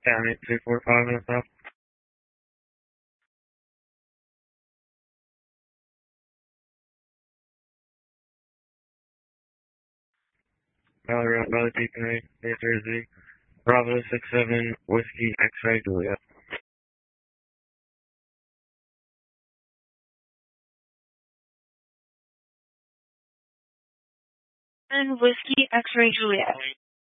Down at 245 and stuff. Valley Road, Valley Peak, New Jersey. Bravo 67, Whiskey, X-Ray, Juliet. And Whiskey, X-Ray, Juliet.